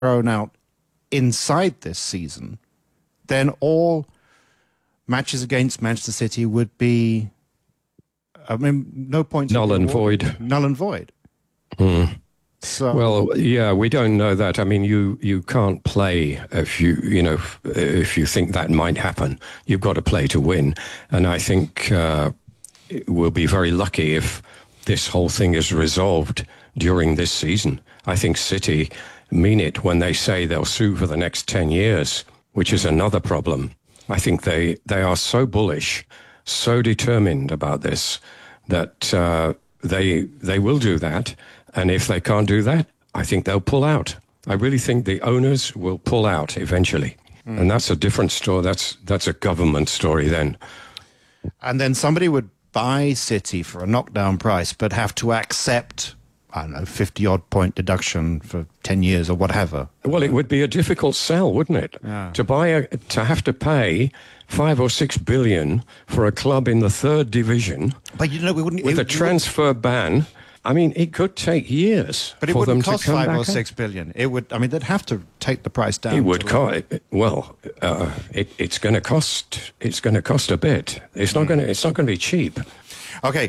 thrown out inside this season, then all matches against Manchester City would be, I mean, no points. Null and void. Null and void. So, well, yeah, we don't know that. I mean, you can't play if you think that might happen. You've got to play to win. And I think we'll be very lucky if this whole thing is resolved during this season. I think City mean it when they say they'll sue for the next 10 years, which is another problem. I think they are so bullish, so determined about this that they will do that. And if they can't do that, I think they'll pull out. I really think the owners will pull out eventually. And that's a different story. That's a government story then. And then somebody would buy City for a knockdown price, but have to accept, I don't know, 50-odd point deduction for 10 years or whatever. Well, it would be a difficult sell, wouldn't it? Yeah. To have to pay 5 or 6 billion for a club in the third division. But we wouldn't with a transfer ban. I mean, it could take years but it for them wouldn't to cost come 5 back or 6 billion. It would. I mean, they'd have to take the price down. It would cost. Well, it's going to cost. It's going to cost a bit. It's not going to be cheap. Okay,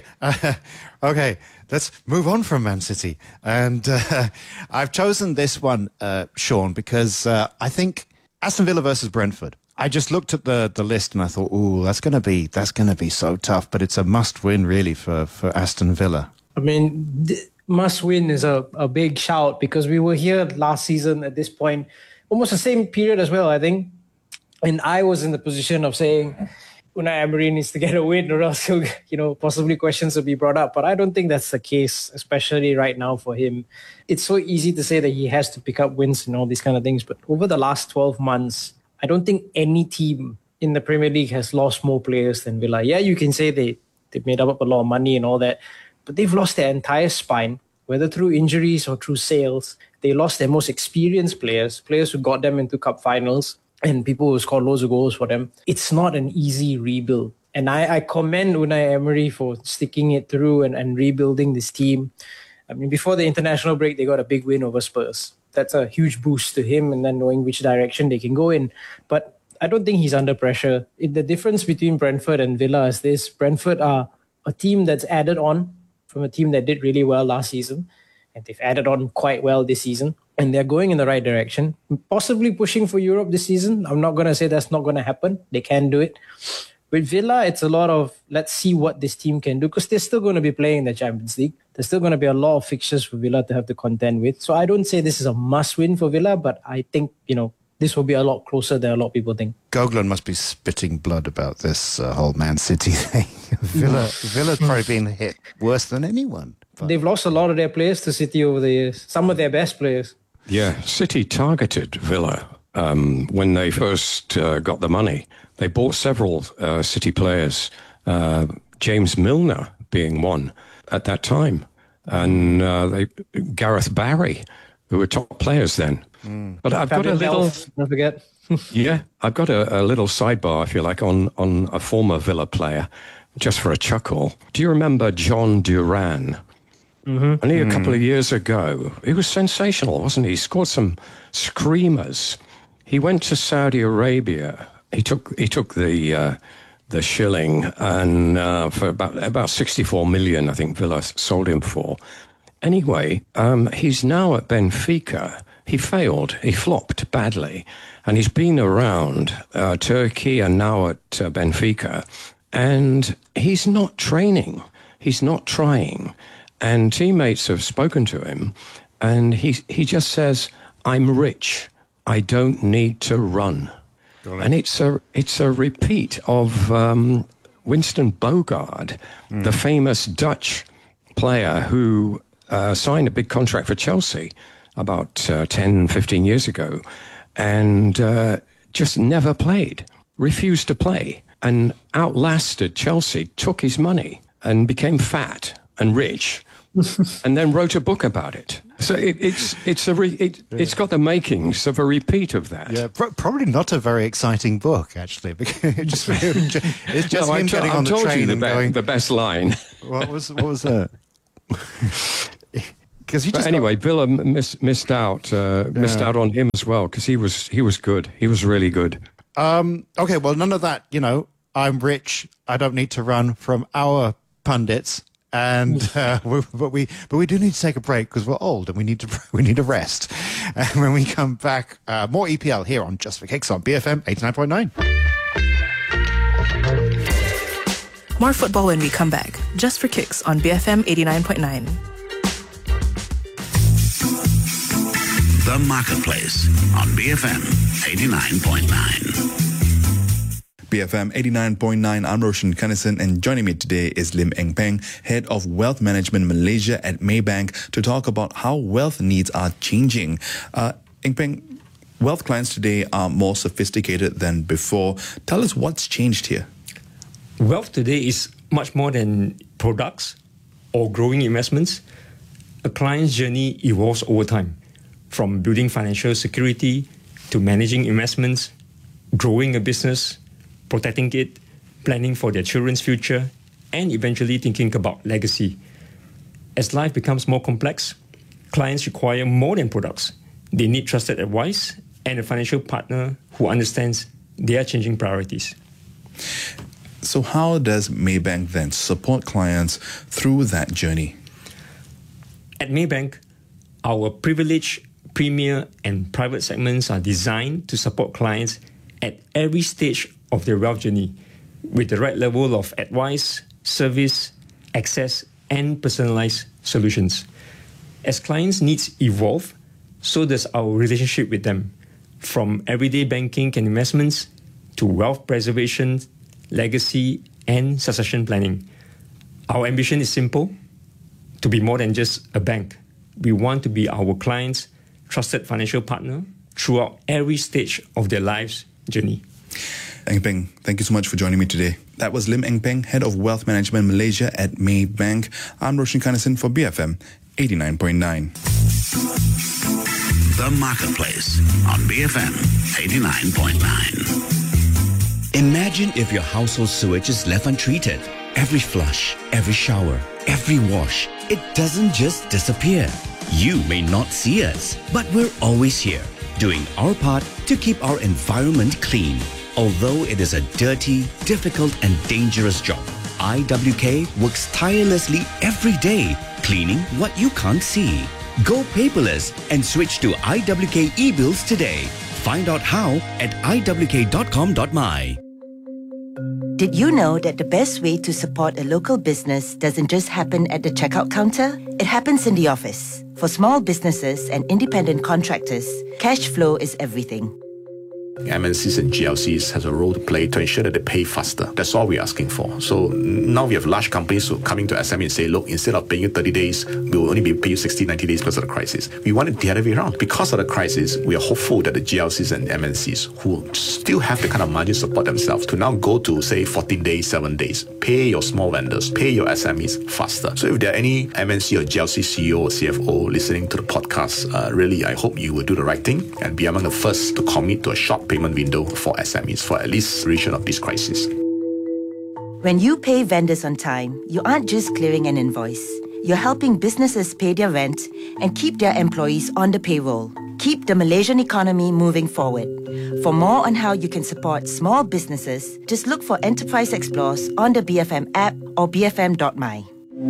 okay. Let's move on from Man City, and I've chosen this one, Sean, because I think Aston Villa versus Brentford. I just looked at the list and I thought, ooh, that's going to be so tough. But it's a must-win, really, for Aston Villa. I mean, must win is a big shout because we were here last season at this point, almost the same period as well, I think. And I was in the position of saying Unai Emery needs to get a win or else he'll, possibly questions will be brought up. But I don't think that's the case, especially right now for him. It's so easy to say that he has to pick up wins and all these kind of things. But over the last 12 months, I don't think any team in the Premier League has lost more players than Villa. Yeah, you can say they've made up a lot of money and all that. But they've lost their entire spine, whether through injuries or through sales. They lost their most experienced players who got them into cup finals and people who scored loads of goals for them. It's not an easy rebuild. And I commend Unai Emery for sticking it through and rebuilding this team. I mean, before the international break, they got a big win over Spurs. That's a huge boost to him and then knowing which direction they can go in. But I don't think he's under pressure. The difference between Brentford and Villa is this. Brentford are a team that's added on from a team that did really well last season. And they've added on quite well this season. And they're going in the right direction. Possibly pushing for Europe this season. I'm not going to say that's not going to happen. They can do it. With Villa, it's a lot of, let's see what this team can do. Because they're still going to be playing in the Champions League. There's still going to be a lot of fixtures for Villa to have to contend with. So I don't say this is a must-win for Villa. But I think, this will be a lot closer than a lot of people think. Goglan must be spitting blood about this whole Man City thing. Villa's probably been hit worse than anyone. But they've lost a lot of their players to City over the years. Some of their best players. Yeah, City targeted Villa when they first got the money. They bought several City players, James Milner being one at that time. And Gareth Barry, who were top players then. But I've got a little... Don't forget. Yeah, I've got a little sidebar, if you like, on a former Villa player, just for a chuckle. Do you remember John Duran? Mm-hmm. Only a couple of years ago. He was sensational, wasn't he? He scored some screamers. He went to Saudi Arabia. He took the shilling and for about 64 million, I think Villa sold him for. Anyway, he's now at Benfica. He failed. He flopped badly. And he's been around Turkey and now at Benfica. And he's not training. He's not trying. And teammates have spoken to him. And he just says, I'm rich. I don't need to run. And it's a repeat of Winston Bogarde, the famous Dutch player who signed a big contract for Chelsea about 10, 15 years ago, and just never played, refused to play, and outlasted Chelsea, took his money, and became fat and rich, and then wrote a book about it. So it's got the makings of a repeat of that. Yeah, probably not a very exciting book, actually. Because it's just him getting on the train and going. The best line. What was that? Because But anyway, Villa missed out on him as well because he was good. He was really good. Okay, well, none of that. I'm rich. I don't need to run from our pundits, and but we do need to take a break because we're old and we need to rest. And when we come back, more EPL here on Just for Kicks on BFM 89.9. More football when we come back. Just for Kicks on BFM 89.9. The Marketplace on BFM 89.9. BFM 89.9, I'm Roshan Kanesan, and joining me today is Lim Eng Peng, Head of Wealth Management Malaysia at Maybank, to talk about how wealth needs are changing. Eng Peng, wealth clients today are more sophisticated than before. Tell us what's changed here. Wealth today is much more than products or growing investments. A client's journey evolves over time, from building financial security to managing investments, growing a business, protecting it, planning for their children's future, and eventually thinking about legacy. As life becomes more complex, clients require more than products. They need trusted advice and a financial partner who understands their changing priorities. So how does Maybank then support clients through that journey? At Maybank, our privilege, premier, and private segments are designed to support clients at every stage of their wealth journey with the right level of advice, service, access, and personalized solutions. As clients' needs evolve, so does our relationship with them, from everyday banking and investments to wealth preservation, legacy, and succession planning. Our ambition is simple: to be more than just a bank. We want to be our clients' trusted financial partner throughout every stage of their lives journey. Eng Peng, thank you so much for joining me today. That was Lim Eng Peng, Head of Wealth Management Malaysia at Maybank. I'm Roshan Kanesan for BFM 89.9. The Marketplace on BFM 89.9. Imagine if your household sewage is left untreated. Every flush, every shower, every wash, it doesn't just disappear. You may not see us, but we're always here, doing our part to keep our environment clean. Although it is a dirty, difficult and dangerous job, IWK works tirelessly every day, cleaning what you can't see. Go paperless and switch to IWK e-bills today. Find out how at iwk.com.my. Did you know that the best way to support a local business doesn't just happen at the checkout counter? It happens in the office. For small businesses and independent contractors, cash flow is everything. MNCs and GLCs has a role to play to ensure that they pay faster. That's all we're asking for. So now we have large companies who are coming to SME and say, look, instead of paying you 30 days, we will only pay you 60, 90 days because of the crisis. We want it the other way around. Because of the crisis, we are hopeful that the GLCs and MNCs who still have the kind of margin support themselves to now go to, say, 14 days, 7 days. Pay your small vendors, pay your SMEs faster. So if there are any MNC or GLC CEO or CFO listening to the podcast, really, I hope you will do the right thing and be among the first to commit to a short payment window for SMEs for at least the duration of this crisis. When you pay vendors on time, you aren't just clearing an invoice. You're helping businesses pay their rent and keep their employees on the payroll. Keep the Malaysian economy moving forward. For more on how you can support small businesses, just look for Enterprise Explorers on the BFM app or bfm.my.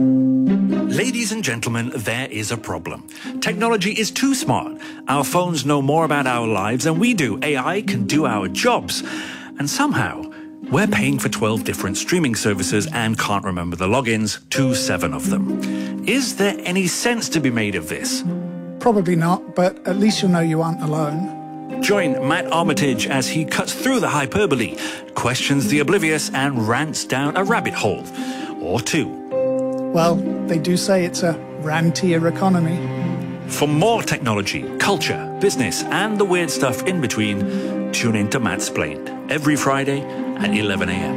Ladies and gentlemen, there is a problem. Technology is too smart. Our phones know more about our lives than we do. AI can do our jobs. And somehow, we're paying for 12 different streaming services and can't remember the logins to 7 of them. Is there any sense to be made of this? Probably not, but at least you'll know you aren't alone. Join Matt Armitage as he cuts through the hyperbole, questions the oblivious, and rants down a rabbit hole. Or two. Well, they do say it's a rantier economy. For more technology, culture, business, and the weird stuff in between, tune in to Mattsplained every Friday at 11 a.m.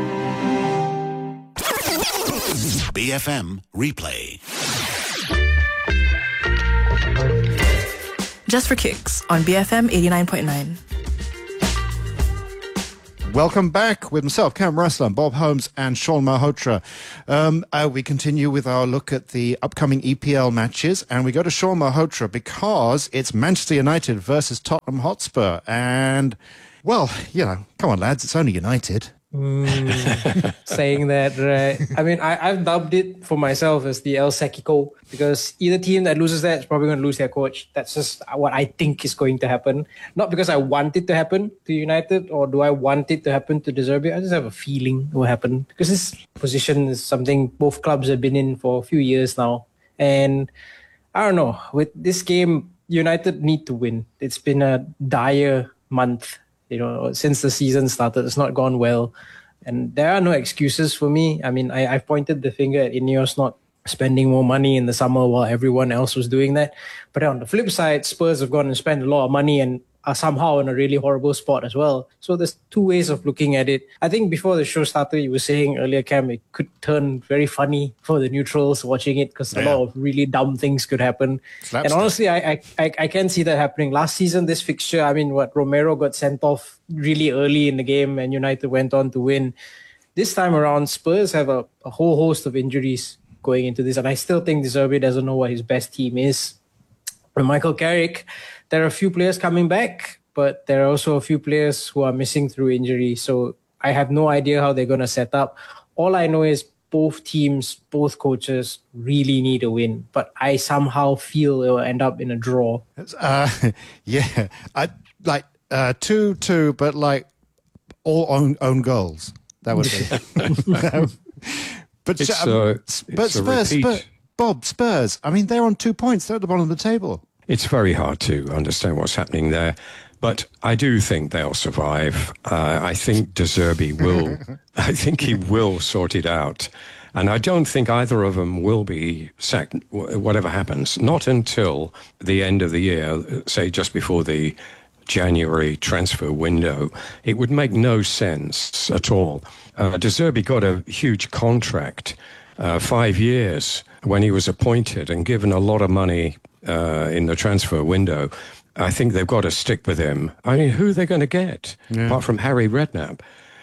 BFM Replay. Just for Kicks on BFM 89.9. Welcome back with myself, Cam Raslan, Bob Holmes and Sean Malhotra. We continue with our look at the upcoming EPL matches, and we go to Sean Malhotra because it's Manchester United versus Tottenham Hotspur. And, well, you know, come on, lads, it's only United. Saying that, right? I mean, I've dubbed it for myself as the El Sequico, because either team that loses that is probably going to lose their coach. That's just what I think is going to happen. Not because I want it to happen to United, or do I want it to happen to De Zerbi. I just have a feeling it will happen, because this position is something both clubs have been in for a few years now. And I don't know, with this game, United need to win. It's been a dire month. You know, since the season started, it's not gone well. And there are no excuses for me. I mean, I've pointed the finger at Ineos not spending more money in the summer while everyone else was doing that. But on the flip side, Spurs have gone and spent a lot of money and are somehow in a really horrible spot as well. So there's two ways of looking at it. I think before the show started, you were saying earlier, Cam, it could turn very funny for the neutrals watching it, because a lot of really dumb things could happen. Slapstick. And honestly, I can see that happening. Last season, this fixture, I mean, Romero got sent off really early in the game and United went on to win. This time around, Spurs have a whole host of injuries going into this, and I still think De Zerbi doesn't know what his best team is. And Michael Carrick, there are a few players coming back, but there are also a few players who are missing through injury. So I have no idea how they're going to set up. All I know is both teams, both coaches really need a win, but I somehow feel it will end up in a draw. Yeah, I like 2-2, but like all own goals. That would be. But Spurs, I mean, they're on 2 points. They're at the bottom of the table. It's very hard to understand what's happening there. But I do think they'll survive. I think De Zerbi will. I think he will sort it out. And I don't think either of them will be sacked, whatever happens. Not until the end of the year, say just before the January transfer window. It would make no sense at all. De Zerbi got a huge contract, 5 years, when he was appointed and given a lot of money in the transfer window. I think they've got to stick with him. I mean, who are they going to get, apart from Harry Redknapp?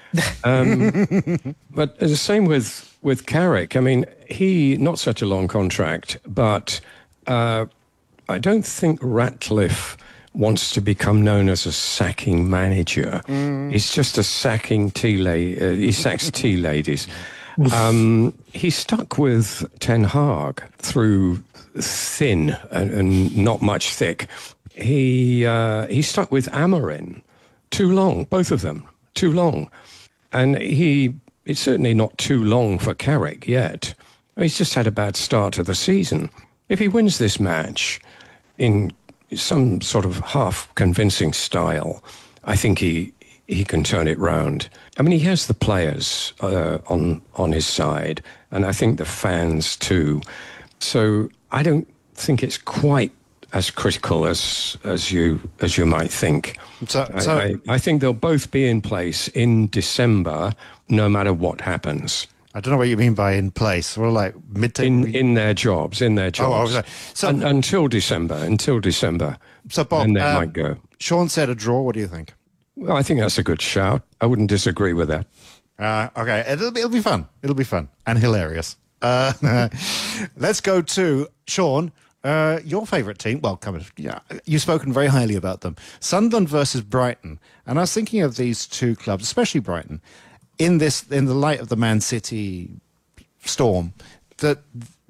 But the same with Carrick. I mean, he, not such a long contract, but I don't think Ratcliffe wants to become known as a sacking manager. He's just a sacking tea lady. He sacks tea ladies. He stuck with Ten Hag through thin and not much thick. He stuck with Amorim too long, both of them, too long. And it's certainly not too long for Carrick yet. He's just had a bad start to the season. If he wins this match in some sort of half convincing style, I think he can turn it round. I mean, he has the players on his side, and I think the fans too. So I don't think it's quite as critical as you might think. I think they'll both be in place in December, no matter what happens. I don't know what you mean by in place. Well, like mid-table? In their jobs. Oh, okay. So until December. So Bob, then they might go. Sean said a draw. What do you think? Well, I think that's a good shout. I wouldn't disagree with that. Okay, it'll be fun. It'll be fun and hilarious. Let's go to Sean. Your favourite team. Well, come on. Yeah, you've spoken very highly about them. Sunderland versus Brighton, and I was thinking of these two clubs, especially Brighton, in the light of the Man City storm, that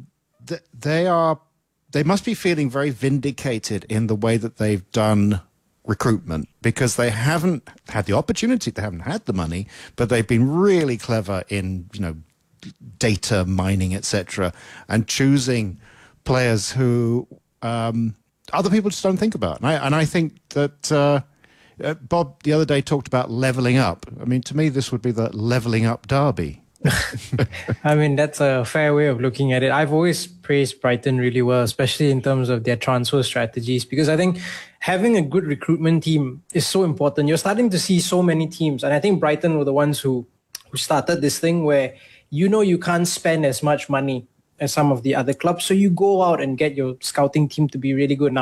they must be feeling very vindicated in the way that they've done recruitment, because they haven't had the opportunity, they haven't had the money, but they've been really clever in, you know, data mining, etc., and choosing players who other people just don't think about. And I think that Bob the other day talked about levelling up. I mean, to me, this would be the levelling up derby. I mean, that's a fair way of looking at it. I've always praised Brighton really well, especially in terms of their transfer strategies, because I think having a good recruitment team is so important. You're starting to see so many teams, and I think Brighton were the ones who started this thing where, you know, you can't spend as much money as some of the other clubs, so you go out and get your scouting team to be really good. Now,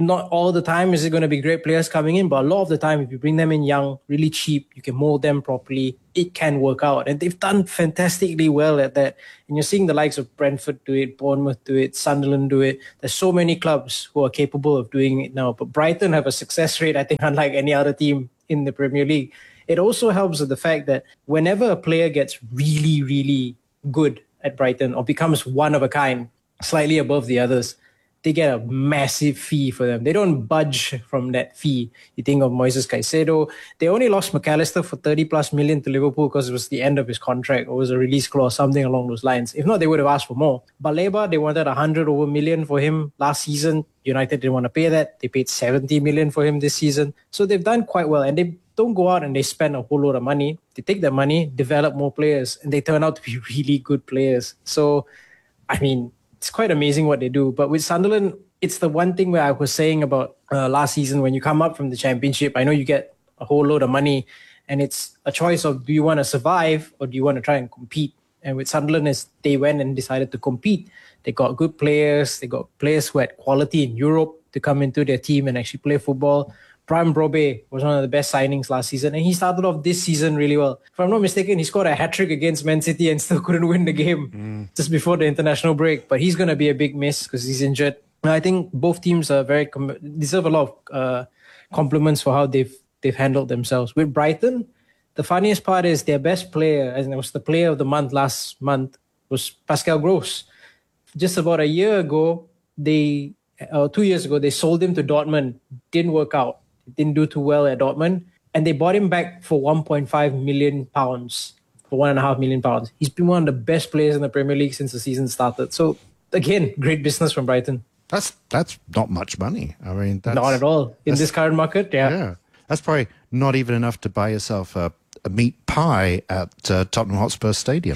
not all the time is it going to be great players coming in, but a lot of the time, if you bring them in young, really cheap, you can mold them properly, it can work out. And they've done fantastically well at that. And you're seeing the likes of Brentford do it, Bournemouth do it, Sunderland do it. There's so many clubs who are capable of doing it now. But Brighton have a success rate, I think, unlike any other team in the Premier League. It also helps with the fact that whenever a player gets really, really good at Brighton or becomes one of a kind, slightly above the others, they get a massive fee for them. They don't budge from that fee. You think of Moises Caicedo. They only lost McAllister for 30 plus million to Liverpool because it was the end of his contract or it was a release clause, something along those lines. If not, they would have asked for more. Baleba, they wanted 100 over million for him last season. United didn't want to pay that. They paid 70 million for him this season. So they've done quite well. And they don't go out and they spend a whole lot of money. They take that money, develop more players, and they turn out to be really good players. So, I mean, it's quite amazing what they do. But with Sunderland, it's the one thing where I was saying about last season, when you come up from the Championship, I know you get a whole load of money and it's a choice of do you want to survive or do you want to try and compete? And with Sunderland, they went and decided to compete. They got good players. They got players who had quality in Europe to come into their team and actually play football. Brian Brobbey was one of the best signings last season, and he started off this season really well. If I'm not mistaken, he scored a hat-trick against Man City and still couldn't win the game just before the international break. But he's going to be a big miss because he's injured. And I think both teams are deserve a lot of compliments for how they've handled themselves. With Brighton, the funniest part is their best player, and it was the player of the month last month, was Pascal Gross. Just about a year ago, 2 years ago, they sold him to Dortmund. Didn't work out. Didn't do too well at Dortmund, and they bought him back for £1.5 million, for £1.5 million. He's been one of the best players in the Premier League since the season started. So again, great business from Brighton. That's not much money. I mean, not at all in this current market. Yeah, that's probably not even enough to buy yourself a meat pie at Tottenham Hotspur Stadium.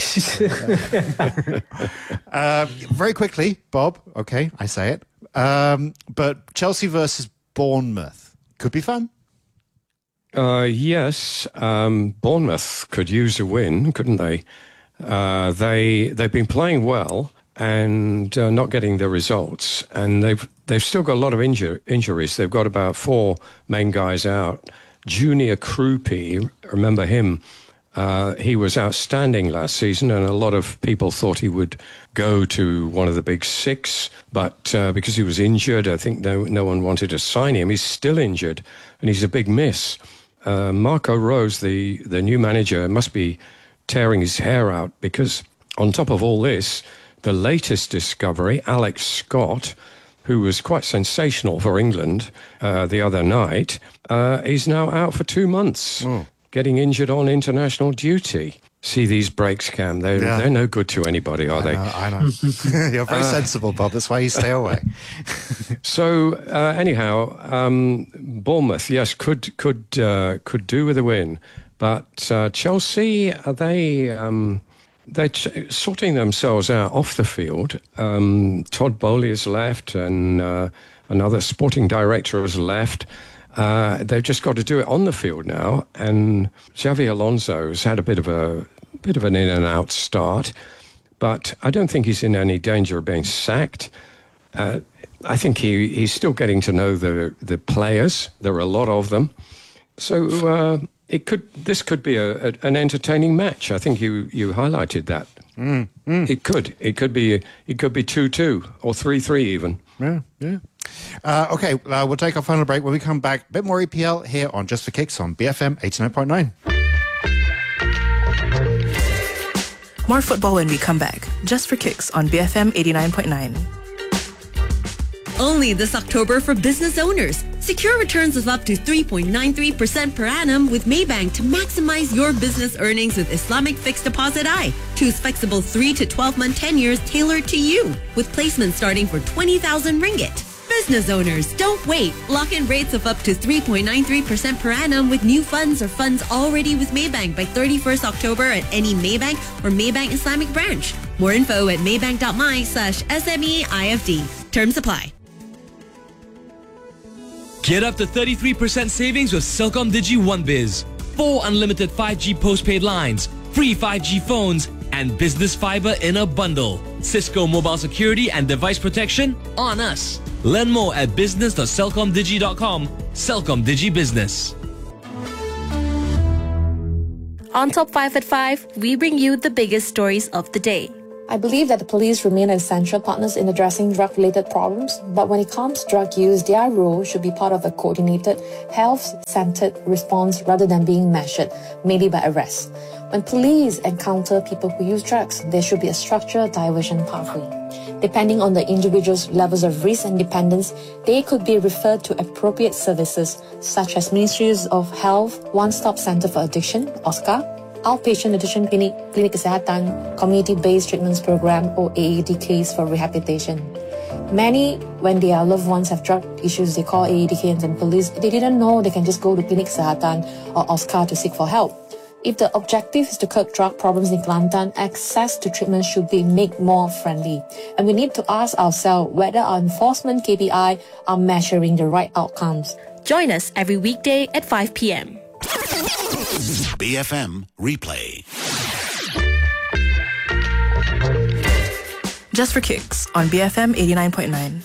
Very quickly, Bob. Okay, I say it. But Chelsea versus Bournemouth. Could be fun. Yes, Bournemouth could use a win, couldn't they? They've been playing well and not getting the results, and they've still got a lot of injuries. They've got about 4 main guys out. Junior Krupi, remember him? He was outstanding last season, and a lot of people thought he would go to one of the big 6, but because he was injured, I think no one wanted to sign him. He's still injured, and he's a big miss. Marco Rose, the new manager, must be tearing his hair out because on top of all this, the latest discovery, Alex Scott, who was quite sensational for England the other night, is now out for 2 months. Getting injured on international duty. See these breaks, Cam. They're no good to anybody, are they? I know. You're very sensible, Bob. That's why you stay away. So anyhow, Bournemouth, yes, could do with a win, but Chelsea, they're sorting themselves out off the field. Todd Bowley has left, and another sporting director has left. They've just got to do it on the field now, and Xavi Alonso has had a bit of an in and out start, but I don't think he's in any danger of being sacked. I think he's still getting to know the players. There are a lot of them, so this could be an entertaining match. I think you highlighted that. It could be 2-2 or 3-3 even. Yeah. Okay, we'll take our final break. When we come back, a bit more EPL here on Just for Kicks on BFM 89.9. More football when we come back. Just for Kicks on BFM 89.9. Only this October for business owners. Secure returns of up to 3.93% per annum with Maybank to maximize your business earnings with Islamic Fixed Deposit I. Choose flexible 3 to 12-month tenures tailored to you with placements starting for 20,000 ringgit. Business owners, don't wait. Lock in rates of up to 3.93% per annum with new funds or funds already with Maybank by 31st October at any Maybank or Maybank Islamic branch. More info at maybank.my/SMEIFD. Terms apply. Get up to 33% savings with Celcom Digi OneBiz. 4 unlimited 5G postpaid lines, free 5G phones, and business fiber in a bundle. Cisco mobile security and device protection? On us. Learn more at business.celcomdigi.com. Celcom Digi Business. On Top 5 at 5, we bring you the biggest stories of the day. I believe that the police remain essential partners in addressing drug-related problems, but when it comes to drug use, their role should be part of a coordinated, health-centered response rather than being measured, maybe by arrest. When police encounter people who use drugs, there should be a structured diversion pathway. Depending on the individual's levels of risk and dependence, they could be referred to appropriate services such as Ministries of Health, One-Stop Center for Addiction, OSCA, Outpatient Addiction Clinic, Klinik Kesihatan, Community-Based Treatments Program or AADKs for rehabilitation. Many, when their loved ones have drug issues, they call AADKs and police. They didn't know they can just go to Klinik Kesihatan or OSCA to seek for help. If the objective is to curb drug problems in Kelantan, access to treatment should be made more friendly. And we need to ask ourselves whether our enforcement KPI are measuring the right outcomes. Join us every weekday at 5 p.m. BFM Replay. Just for Kicks on BFM 89.9.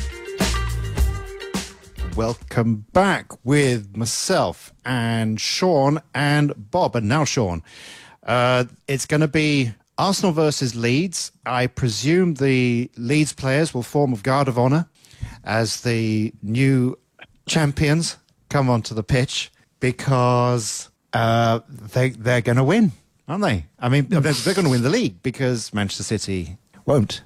Welcome back with myself and Sean and Bob. And now, Sean, it's going to be Arsenal versus Leeds. I presume the Leeds players will form a guard of honour as the new champions come onto the pitch because they're going to win, aren't they? I mean, they're going to win the league because Manchester City won't.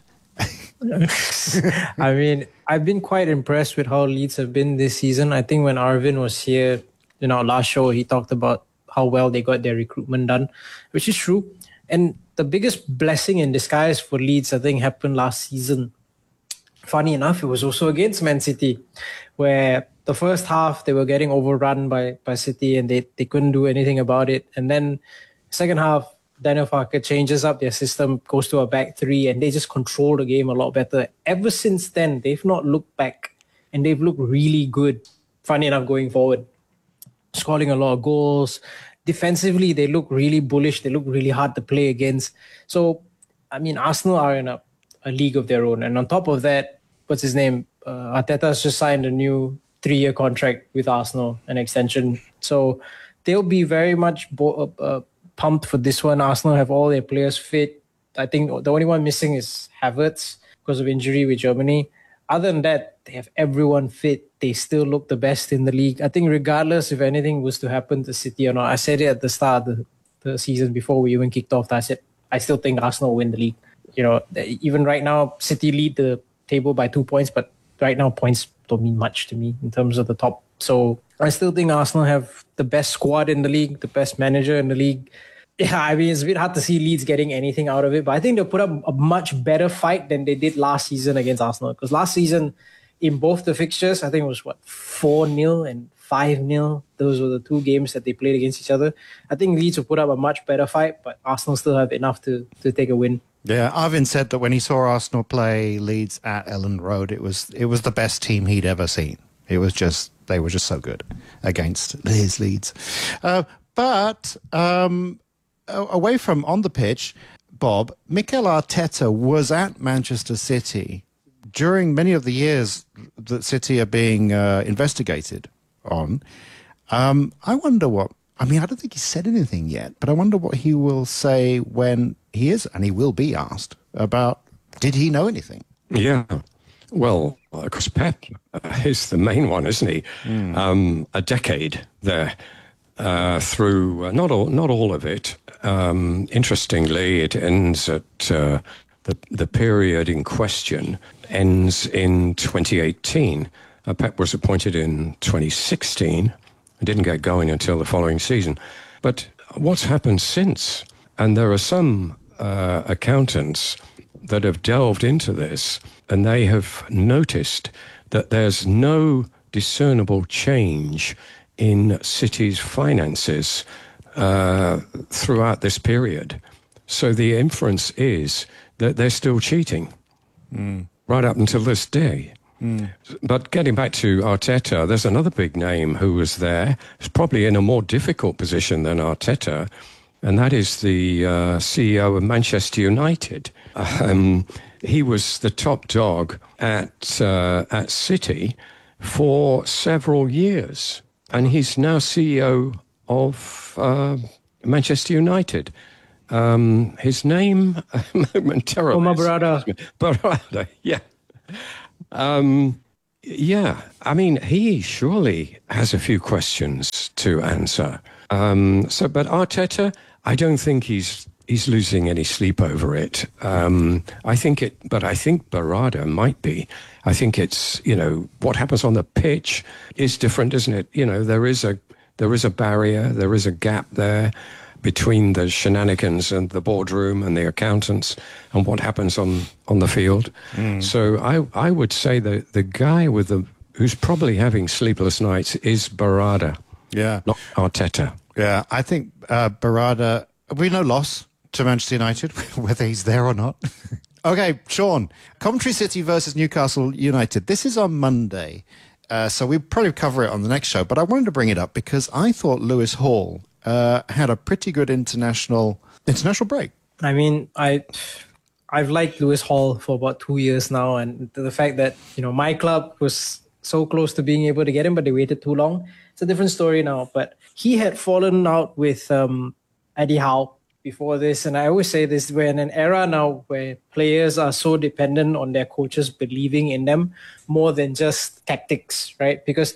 I mean, I've been quite impressed with how Leeds have been this season. I think when Arvin was here in our last show, he talked about how well they got their recruitment done, which is true. And the biggest blessing in disguise for Leeds, I think, happened last season. Funny enough, it was also against Man City, where the first half they were getting overrun by City and they couldn't do anything about it. And then second half, Daniel Farke changes up their system, goes to a back three, and they just control the game a lot better. Ever since then, they've not looked back, and they've looked really good, funny enough, going forward. Scoring a lot of goals. Defensively, they look really bullish. They look really hard to play against. So, I mean, Arsenal are in a league of their own. And on top of that, what's his name? Arteta's just signed a new 3-year contract with Arsenal, an extension. So they'll be very much pumped for this one. Arsenal have all their players fit. I think the only one missing is Havertz because of injury with Germany. Other than that, they have everyone fit. They still look the best in the league. I think regardless if anything was to happen to City or not, I said it at the start of the season before we even kicked off. I said, I still think Arsenal will win the league. You know, even right now, City lead the table by 2 points, but right now points don't mean much to me in terms of the top. So I still think Arsenal have the best squad in the league, the best manager in the league. Yeah, I mean, it's a bit hard to see Leeds getting anything out of it, but I think they'll put up a much better fight than they did last season against Arsenal. Because last season, in both the fixtures, I think it was 4-0 and 5-0. Those were the two games that they played against each other. I think Leeds will put up a much better fight, but Arsenal still have enough to take a win. Yeah, Arvin said that when he saw Arsenal play Leeds at Elland Road, it was the best team he'd ever seen. It was just, they were just so good against his Leeds. But away from on the pitch, Bob, Mikel Arteta was at Manchester City during many of the years that City are being investigated on. I wonder what, I mean, I don't think he said anything yet, but I wonder what he will say when he is, and he will be asked about, did he know anything? Yeah. Well, of course, Pep is the main one, isn't he? A decade there through, not all of it. Interestingly, it ends at the period in question ends in 2018. Pep was appointed in 2016. Didn't get going until the following season. But what's happened since? And there are some accountants that have delved into this, and they have noticed that there's no discernible change in City's finances throughout this period. So the inference is that they're still cheating right up until this day. But getting back to Arteta, there's another big name who was there. He's probably in a more difficult position than Arteta, and that is the CEO of Manchester United. He was the top dog at City for several years, and he's now CEO of Manchester United. His name momentarily. Omar Barada. Barada, yeah. Yeah, I mean, he surely has a few questions to answer. But Arteta, I don't think he's losing any sleep over it. I think Barada might be. I think it's, what happens on the pitch is different, isn't it? There is a barrier, there is a gap there between the shenanigans and the boardroom and the accountants and what happens on the field. So I would say the guy who's probably having sleepless nights is Barada. Yeah. Not Arteta. Yeah, I think Barada, we no loss to Manchester United, whether he's there or not. Okay, Sean, Coventry City versus Newcastle United. This is on Monday, so we'll probably cover it on the next show, but I wanted to bring it up because I thought Lewis Hall had a pretty good international break. I mean, I've liked Lewis Hall for about 2 years now, and the fact that my club was so close to being able to get him, but they waited too long. It's a different story now. But he had fallen out with Eddie Howe before this, and I always say this: we're in an era now where players are so dependent on their coaches believing in them more than just tactics, right? Because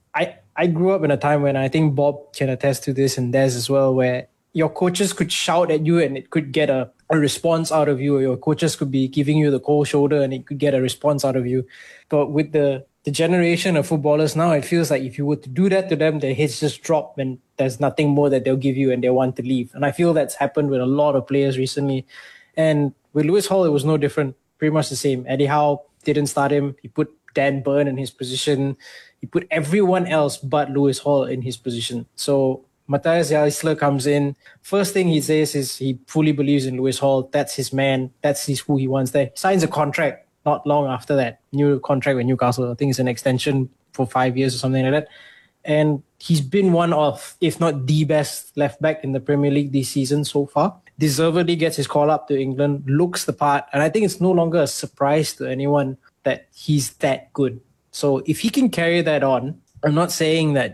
I grew up in a time when I think Bob can attest to this, and Des as well, where your coaches could shout at you and it could get a response out of you, or your coaches could be giving you the cold shoulder and it could get a response out of you. But with the generation of footballers now, it feels like if you were to do that to them, their heads just drop and there's nothing more that they'll give you and they want to leave. And I feel that's happened with a lot of players recently. And with Lewis Hall, it was no different, pretty much the same. Eddie Howe didn't start him. He put Dan Burn in his position. He put everyone else but Lewis Hall in his position. So Matthias Jaisler comes in. First thing he says is he fully believes in Lewis Hall. That's his man. That's who he wants there. He signs a contract not long after that. New contract with Newcastle. I think it's an extension for 5 years or something like that. And he's been one of, if not the best left back in the Premier League this season so far. Deservedly gets his call up to England, looks the part. And I think it's no longer a surprise to anyone that he's that good. So if he can carry that on, I'm not saying that,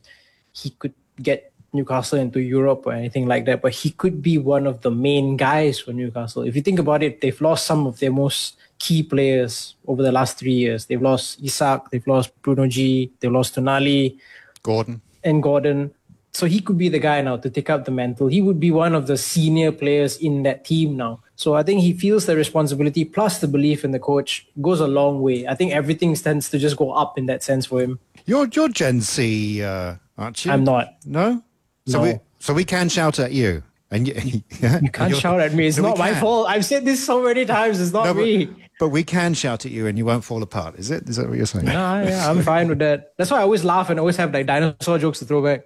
he could get Newcastle into Europe or anything like that, but he could be one of the main guys for Newcastle. If you think about it, they've lost some of their most key players over the last 3 years. They've lost Isak, they've lost Bruno G, they've lost Tonali, Gordon. So he could be the guy now to take up the mantle. He would be one of the senior players in that team now. So I think he feels the responsibility plus the belief in the coach goes a long way. I think everything tends to just go up in that sense for him. You're Gen Z, aren't you? I'm not. No? So we can shout at you. And you can't shout at me. It's not my fault. I've said this so many times. It's not me. But we can shout at you and you won't fall apart. Is it? Is that what you're saying? Nah, yeah, I'm fine with that. That's why I always laugh and always have like dinosaur jokes to throw back.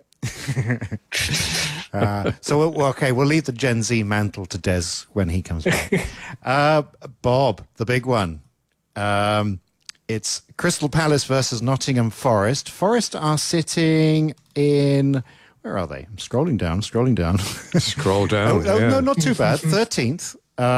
We'll leave the Gen Z mantle to Des when he comes back. Bob, the big one. It's Crystal Palace versus Nottingham Forest. Forest are sitting in... Where are they? I'm scrolling down. Scroll down. No, not too bad. 13th.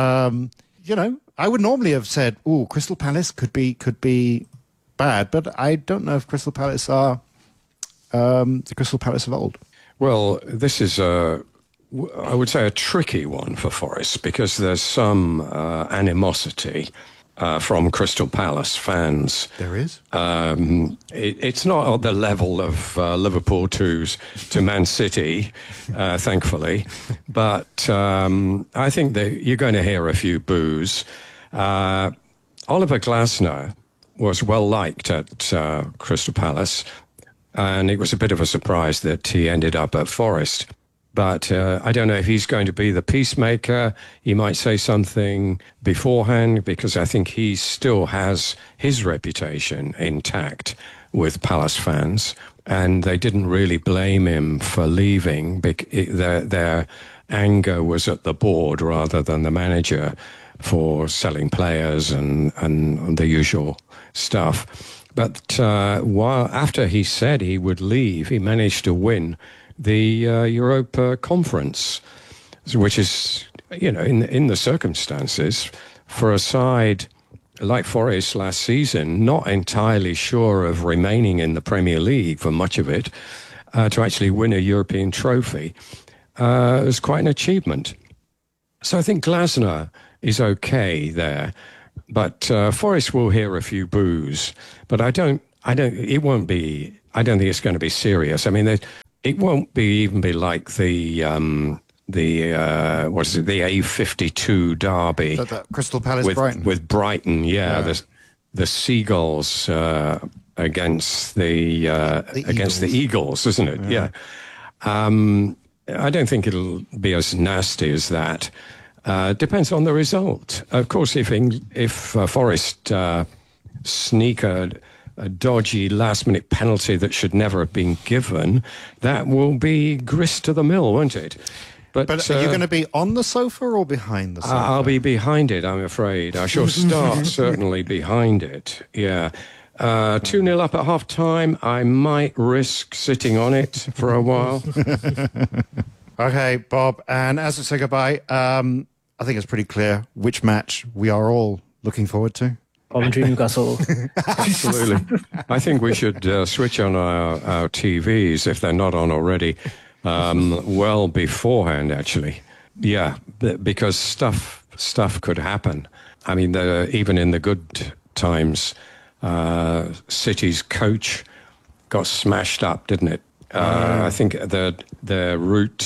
I would normally have said, Crystal Palace could be bad, but I don't know if Crystal Palace are the Crystal Palace of old. Well, this is I would say a tricky one for Forest because there's some animosity from Crystal Palace fans. There is? It's not at the level of Liverpool to Man City, thankfully. But I think that you're going to hear a few boos. Oliver Glasner was well liked at Crystal Palace, and it was a bit of a surprise that he ended up at Forest. But I don't know if he's going to be the peacemaker. He might say something beforehand because I think he still has his reputation intact with Palace fans. And they didn't really blame him for leaving. Their anger was at the board rather than the manager for selling players and the usual stuff. But after he said he would leave, he managed to win the Europa Conference. which is, in the circumstances, for a side like Forest last season, not entirely sure of remaining in the Premier League for much of it, to actually win a European trophy, is quite an achievement. So I think Glasner is okay there, but Forest will hear a few boos. But I don't think it's going to be serious. I mean, it won't even be like the A52 derby, Crystal Palace Brighton with Brighton, the Seagulls against the Eagles, isn't it? Yeah. I don't think it'll be as nasty as that. Depends on the result. Of course, if Forest sneak a dodgy last-minute penalty that should never have been given, that will be grist to the mill, won't it? But are you going to be on the sofa or behind the sofa? I'll be behind it, I'm afraid. I shall start certainly behind it, yeah. 2-0 up at half-time. I might risk sitting on it for a while. Okay, Bob, and as we say goodbye, I think it's pretty clear which match we are all looking forward to. Coventry Newcastle. Absolutely. I think we should switch on our TVs, if they're not on already, well beforehand, actually. Yeah, because stuff could happen. I mean, even in the good times, City's coach got smashed up, didn't it? I think their route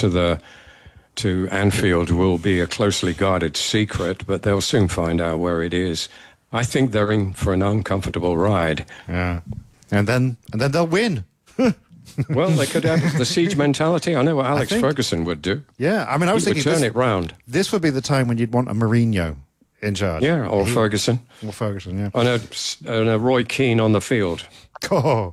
to Anfield will be a closely guarded secret, but they'll soon find out where it is. I think they're in for an uncomfortable ride. Yeah, and then they'll win. Well, they could have the siege mentality. I know what Alex Ferguson would do. Yeah, I mean, I was thinking turn it round. This would be the time when you'd want a Mourinho in charge. Yeah, or Ferguson. Or Ferguson, yeah. And a Roy Keane on the field. Oh.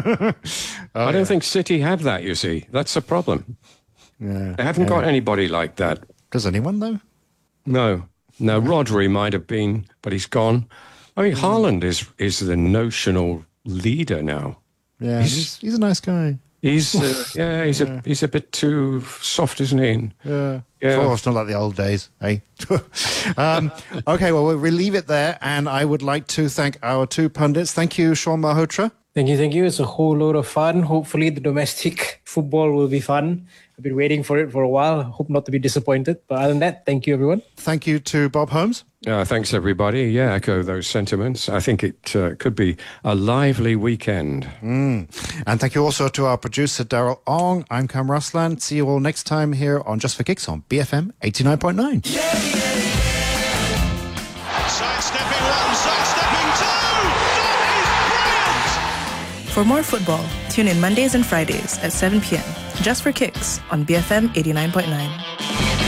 I don't think City have that, you see. That's the problem. Yeah. They haven't got anybody like that. Does anyone, though? No, Rodri might have been, but he's gone. I mean, Haaland is the notional leader now. Yeah, he's a nice guy. He's a bit too soft, isn't he? Yeah. Oh, it's not like the old days, eh? Okay, well, we'll leave it there, and I would like to thank our two pundits. Thank you, Sean Malhotra. Thank you. It's a whole load of fun. Hopefully the domestic football will be fun. I've been waiting for it for a while. Hope not to be disappointed. But other than that, thank you, everyone. Thank you to Bob Holmes. Thanks, everybody. Yeah, echo those sentiments. I think it could be a lively weekend. And thank you also to our producer, Daryl Ong. I'm Cam Ruslan. See you all next time here on Just for Kicks on BFM 89.9. Sidestepping one, sidestepping two. That is brilliant. For more football, tune in Mondays and Fridays at 7 p.m. Just for Kicks on BFM 89.9.